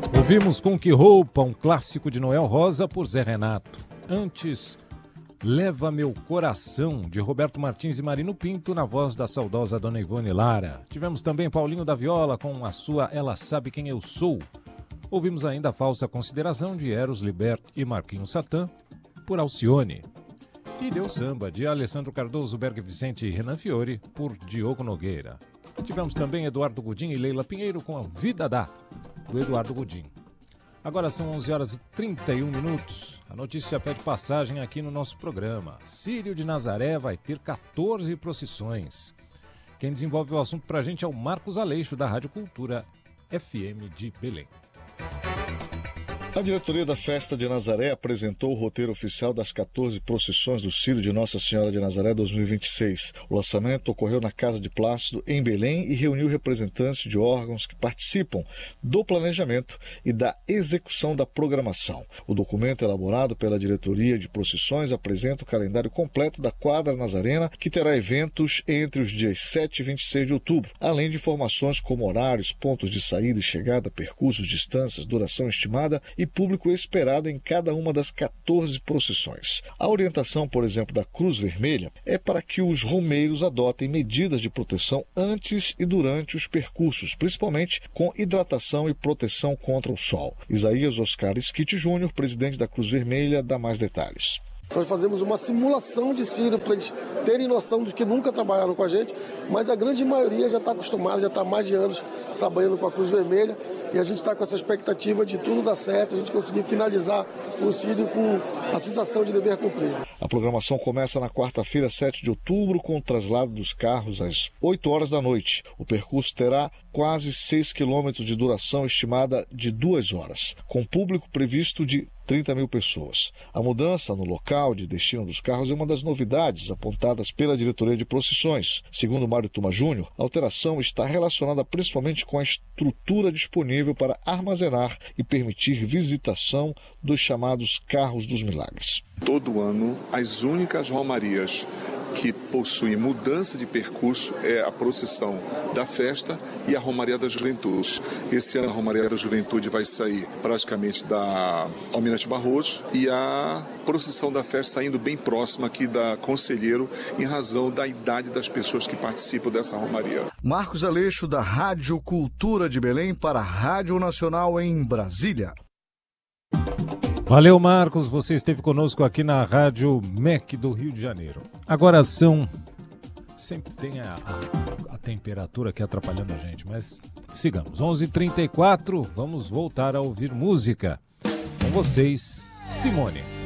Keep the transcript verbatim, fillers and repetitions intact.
Ouvimos Com Que Roupa, um clássico de Noel Rosa por Zé Renato. Antes, Leva Meu Coração, de Roberto Martins e Marino Pinto, na voz da saudosa Dona Ivone Lara. Tivemos também Paulinho da Viola com a sua Ela Sabe Quem Eu Sou. Ouvimos ainda a Falsa Consideração, de Eros Liberto e Marquinhos Satã, por Alcione. E Deu Samba, de Alessandro Cardoso, Berg Vicente e Renan Fiore, por Diogo Nogueira. Tivemos também Eduardo Gudim e Leila Pinheiro com a Vida Dá, do Eduardo Gudim. Agora são onze horas e trinta e um minutos. A notícia pede passagem aqui no nosso programa. Círio de Nazaré vai ter quatorze procissões. Quem desenvolve o assunto pra gente é o Marcos Aleixo, da Rádio Cultura F M de Belém. A diretoria da Festa de Nazaré apresentou o roteiro oficial das quatorze procissões do Círio de Nossa Senhora de Nazaré dois mil e vinte e seis. O lançamento ocorreu na Casa de Plácido, em Belém, e reuniu representantes de órgãos que participam do planejamento e da execução da programação. O documento elaborado pela diretoria de procissões apresenta o calendário completo da quadra nazarena, que terá eventos entre os dias sete e vinte e seis de outubro, além de informações como horários, pontos de saída e chegada, percursos, distâncias, duração estimada e público esperado em cada uma das quatorze procissões. A orientação, por exemplo, da Cruz Vermelha é para que os romeiros adotem medidas de proteção antes e durante os percursos, principalmente com hidratação e proteção contra o sol. Isaías Oscar Esquite Júnior, presidente da Cruz Vermelha, dá mais detalhes. Nós fazemos uma simulação de Círio para eles terem noção dos que nunca trabalharam com a gente, mas a grande maioria já está acostumada, já está há mais de anos trabalhando com a Cruz Vermelha, e a gente está com essa expectativa de tudo dar certo, a gente conseguir finalizar o Círio com a sensação de dever cumprido. A programação começa na quarta-feira, sete de outubro, com o traslado dos carros às oito horas da noite. O percurso terá quase seis quilômetros de duração estimada de duas horas, com público previsto de trinta mil pessoas. A mudança no local de destino dos carros é uma das novidades apontadas pela diretoria de procissões. Segundo Mário Tuma Júnior, a alteração está relacionada principalmente com a estrutura disponível para armazenar e permitir visitação dos chamados carros dos milagres. Todo ano, as únicas romarias que possuem mudança de percurso é a procissão da festa e a Romaria da Juventude. Esse ano a Romaria da Juventude vai sair praticamente da Almirante Barroso e a procissão da festa saindo bem próxima aqui da Conselheiro, em razão da idade das pessoas que participam dessa Romaria. Marcos Aleixo, da Rádio Cultura de Belém, para a Rádio Nacional em Brasília. Valeu, Marcos. Você esteve conosco aqui na Rádio M E C do Rio de Janeiro. Agora são... Sempre tem a, a, a temperatura aqui atrapalhando a gente, mas sigamos. onze e trinta e quatro, vamos voltar a ouvir música. Com vocês, Simone.